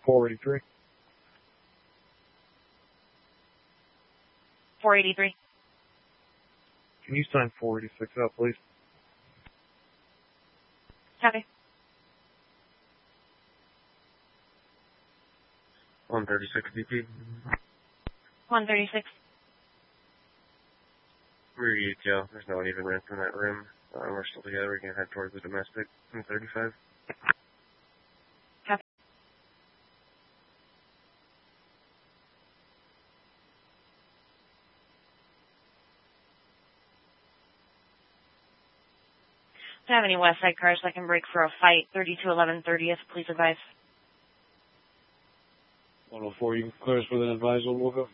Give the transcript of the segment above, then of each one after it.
483. 483. Can you sign 486 out, please? Copy. 136 BP. 136. Rear you, Joe. There's no uneven ramp in that room. We're still together. We can head towards the domestic in 35. Copy. Do you have any west side cars that can break for a fight? 3211 30th, please advise. 104, you can clear us with an advisal, we'll go.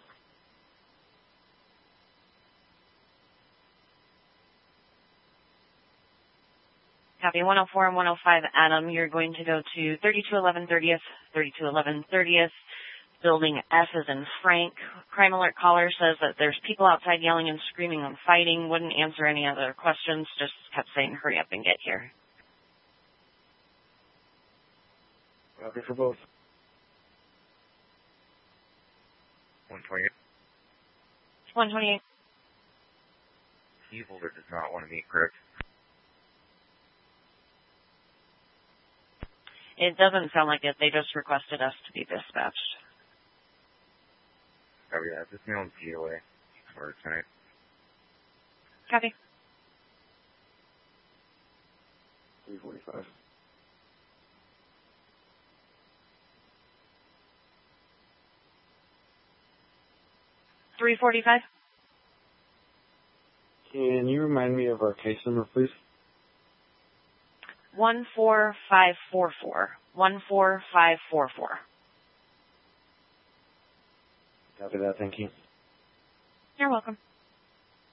Copy. 104 and 105, Adam, you're going to go to 3211 30th, 3211 30th, building F as in Frank. Crime alert caller says that there's people outside yelling and screaming and fighting, wouldn't answer any other questions, just kept saying hurry up and get here. Copy for both. 128. 128. Evilder does not want to meet, correct? It doesn't sound like it. They just requested us to be dispatched. Oh yeah, just mail him POA for tonight. Copy. 345. $345. Can you remind me of our case number, please? 14544. 14544. Copy that, thank you. You're welcome.